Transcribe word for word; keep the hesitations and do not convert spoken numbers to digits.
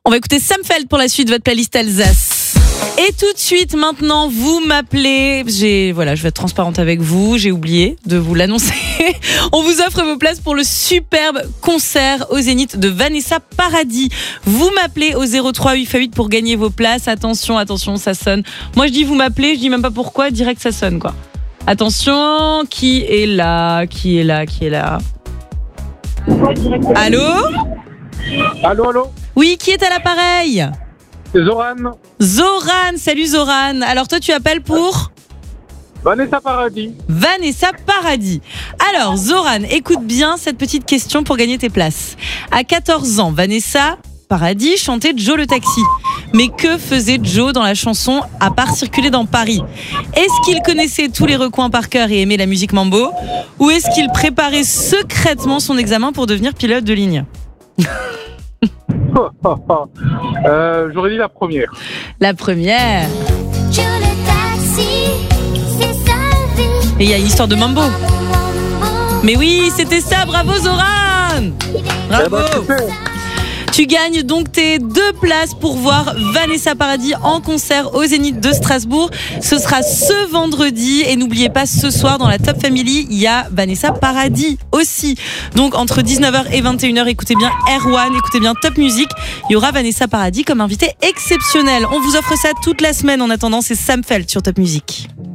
On va écouter Sam Feld pour la suite de votre playlist Alsace. Et tout de suite, maintenant, vous m'appelez. J'ai, voilà, je vais être transparente avec vous. J'ai oublié de vous l'annoncer. On vous offre vos places pour le superbe concert au Zénith de Vanessa Paradis. Vous m'appelez au zéro trois huit huit pour gagner vos places. Attention, attention, ça sonne. Moi, je dis vous m'appelez, je dis même pas pourquoi, direct ça sonne, quoi. Attention, qui est là? Qui est là? Qui est là? Allô? Allô, allô? Oui, qui est à l'appareil? C'est Zoran. Zoran, salut Zoran. Alors toi tu appelles pour Vanessa Paradis. Vanessa Paradis. Alors Zoran, écoute bien cette petite question pour gagner tes places. À quatorze ans, Vanessa Paradis chantait Joe le taxi. Mais que faisait Joe dans la chanson à part circuler dans Paris? Est-ce qu'il connaissait tous les recoins par cœur et aimait la musique mambo? Ou est-ce qu'il préparait secrètement son examen pour devenir pilote de ligne? euh, J'aurais dit la première. La première. Et il y a une histoire de mambo. Mais oui, c'était ça, bravo Zoran. Bravo. Eh ben, tu gagnes donc tes deux places pour voir Vanessa Paradis en concert au Zénith de Strasbourg. Ce sera ce vendredi. Et n'oubliez pas, ce soir, dans la Top Family, il y a Vanessa Paradis aussi. Donc, entre dix-neuf heures et vingt et une heures, écoutez bien R un, écoutez bien Top Music. Il y aura Vanessa Paradis comme invité exceptionnel. On vous offre ça toute la semaine. En attendant, c'est Sam Feld sur Top Music.